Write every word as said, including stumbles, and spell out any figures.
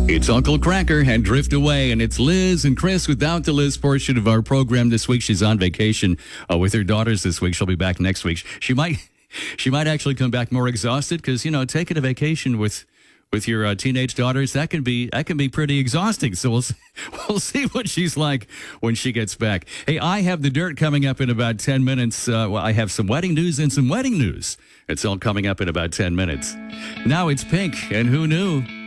It's Uncle Cracker and Drift Away, and it's Liz and Chris without the Liz portion of our program this week. She's on vacation uh, with her daughters this week. She'll be back next week. She might, she might actually come back more exhausted because, you know, taking a vacation with with your uh, teenage daughters, that can be that can be pretty exhausting. So we'll see, we'll see what she's like when she gets back. Hey, I have the dirt coming up in about ten minutes. Uh, well, I have some wedding news and some wedding news. It's all coming up in about ten minutes. Now it's Pink, and who knew?